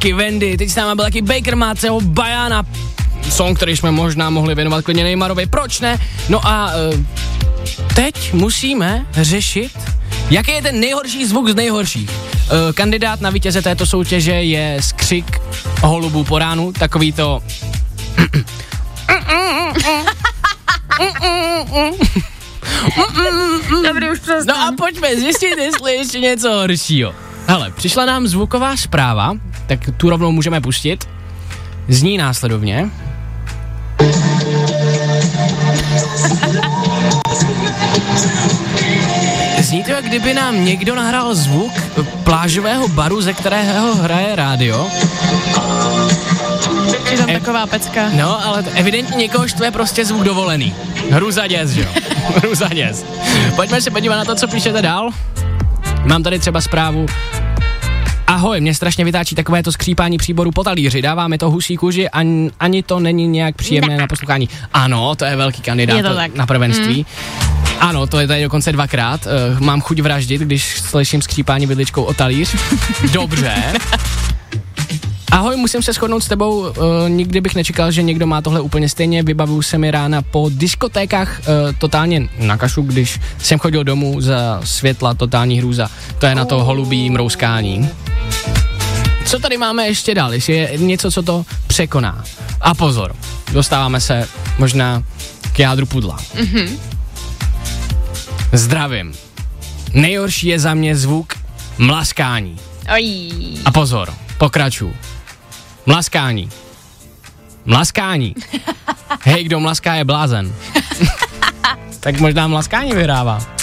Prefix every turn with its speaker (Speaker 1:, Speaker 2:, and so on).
Speaker 1: taky Wendy, teď s náma byl taky Baker Máceho, Bajana, song, který jsme možná mohli věnovat klidně Neymarovi, proč ne? No a teď musíme řešit, jaký je ten nejhorší zvuk z nejhorších. Kandidát na vítěze této soutěže je skřik holubů po ránu, takový to...
Speaker 2: Dobrý, už přesně.
Speaker 1: No a pojďme zjistit, jestli ještě něco horšího. Hele, přišla nám zvuková zpráva, tak tu rovnou můžeme pustit. Zní následovně. Zní to, jak kdyby nám někdo nahrál zvuk plážového baru, ze kterého hraje rádio.
Speaker 2: Je tam taková pecka.
Speaker 1: No, ale evidentně někoho štve prostě zvuk dovolený. Hruza děs, že jo? Hruza děs. Pojďme se podívat na to, co píšete dál. Mám tady třeba zprávu. Ahoj, mě strašně vytáčí takovéto skřípání příboru po talíři. Dáváme to husí kůži, ani to není nějak příjemné na poslouchání. Ano, to je velký kandidát na prvenství. Ano, to je tady dokonce 2krát. Mám chuť vraždit, když slyším skřípání vidličkou o talíř. Dobře. Ahoj, musím se shodnout s tebou, nikdy bych nečekal, že někdo má tohle úplně stejně, vybavuju se mi rána po diskotékách totálně na kašu, když jsem chodil domů za světla, totální hrůza, to je na to holubí mrouskání. Co tady máme ještě dál, jestli je něco, co to překoná. A pozor, dostáváme se možná k jádru pudla. Zdravím. Nejhorší je za mě zvuk mlaskání. A pozor, pokračuju. Mlaskání. Mlaskání. Hej, kdo mlaská je blázen. Tak možná mlaskání vyhrává.